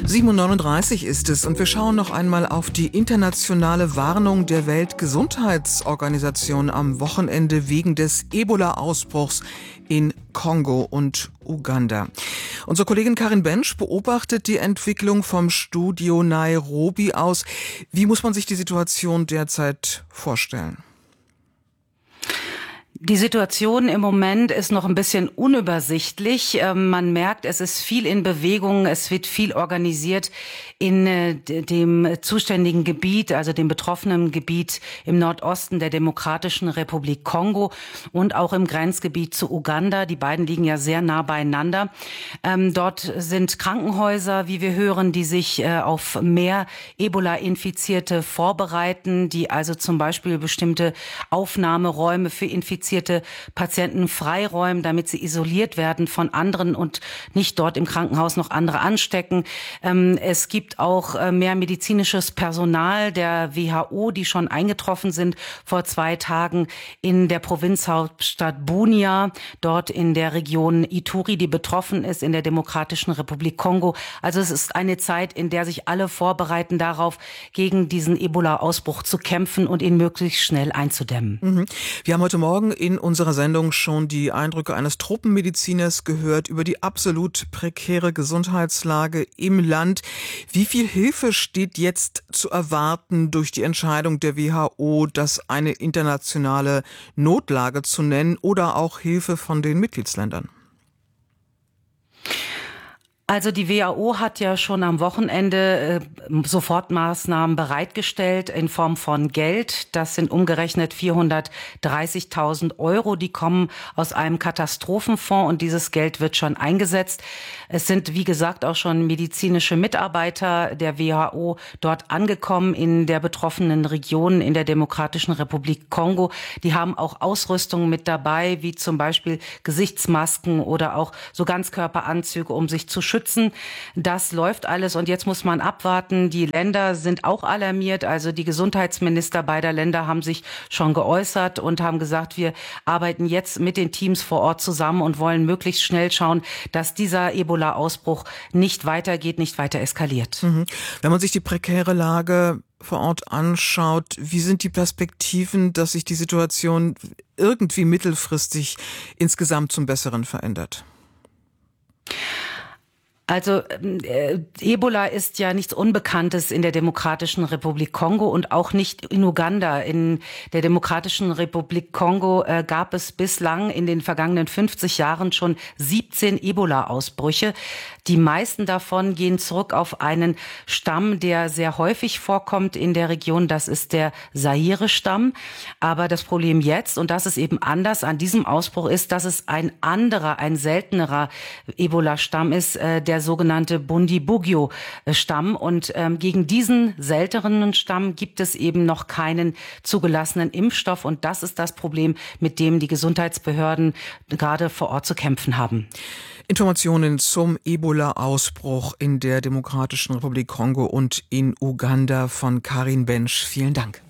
7:39 ist es und wir schauen noch einmal auf die internationale Warnung der Weltgesundheitsorganisation am Wochenende wegen des Ebola-Ausbruchs in Kongo und Uganda. Unsere Kollegin Karin Bensch beobachtet die Entwicklung vom Studio Nairobi aus. Wie muss man sich die Situation derzeit vorstellen? Die Situation im Moment ist noch ein bisschen unübersichtlich. Man merkt, es ist viel in Bewegung, es wird viel organisiert in dem zuständigen Gebiet, also dem betroffenen Gebiet im Nordosten der Demokratischen Republik Kongo und auch im Grenzgebiet zu Uganda. Die beiden liegen ja sehr nah beieinander. Dort sind Krankenhäuser, wie wir hören, die sich auf mehr Ebola-Infizierte vorbereiten, die also zum Beispiel bestimmte Aufnahmeräume für infizierte Patienten freiräumen, damit sie isoliert werden von anderen und nicht dort im Krankenhaus noch andere anstecken. Es gibt auch mehr medizinisches Personal der WHO, die schon eingetroffen sind vor 2 Tagen in der Provinzhauptstadt Bunia, dort in der Region Ituri, die betroffen ist, in der Demokratischen Republik Kongo. Also es ist eine Zeit, in der sich alle vorbereiten darauf, gegen diesen Ebola-Ausbruch zu kämpfen und ihn möglichst schnell einzudämmen. Wir haben heute Morgen in unserer Sendung schon die Eindrücke eines Tropenmediziners gehört über die absolut prekäre Gesundheitslage im Land. Wie viel Hilfe steht jetzt zu erwarten durch die Entscheidung der WHO, das eine internationale Notlage zu nennen, oder auch Hilfe von den Mitgliedsländern? Also die WHO hat ja schon am Wochenende Sofortmaßnahmen bereitgestellt in Form von Geld. Das sind umgerechnet 430.000 Euro. Die kommen aus einem Katastrophenfonds und dieses Geld wird schon eingesetzt. Es sind, wie gesagt, auch schon medizinische Mitarbeiter der WHO dort angekommen in der betroffenen Region in der Demokratischen Republik Kongo. Die haben auch Ausrüstung mit dabei, wie zum Beispiel Gesichtsmasken oder auch so Ganzkörperanzüge, um sich zu schützen. Das läuft alles und jetzt muss man abwarten. Die Länder sind auch alarmiert. Also die Gesundheitsminister beider Länder haben sich schon geäußert und haben gesagt, wir arbeiten jetzt mit den Teams vor Ort zusammen und wollen möglichst schnell schauen, dass dieser Ebola-Ausbruch nicht weitergeht, nicht weiter eskaliert. Wenn man sich die prekäre Lage vor Ort anschaut, wie sind die Perspektiven, dass sich die Situation irgendwie mittelfristig insgesamt zum Besseren verändert? Also Ebola ist ja nichts Unbekanntes in der Demokratischen Republik Kongo und auch nicht in Uganda. In der Demokratischen Republik Kongo gab es bislang in den vergangenen 50 Jahren schon 17 Ebola-Ausbrüche. Die meisten davon gehen zurück auf einen Stamm, der sehr häufig vorkommt in der Region. Das ist der Zaire-Stamm. Aber das Problem jetzt, und das ist eben anders an diesem Ausbruch, ist, dass es ein seltenerer Ebola-Stamm ist, der sogenannte Bundibugyo-Stamm. Und gegen diesen seltenen Stamm gibt es eben noch keinen zugelassenen Impfstoff. Und das ist das Problem, mit dem die Gesundheitsbehörden gerade vor Ort zu kämpfen haben. Informationen zum Ebola-Ausbruch in der Demokratischen Republik Kongo und in Uganda von Karin Bensch. Vielen Dank.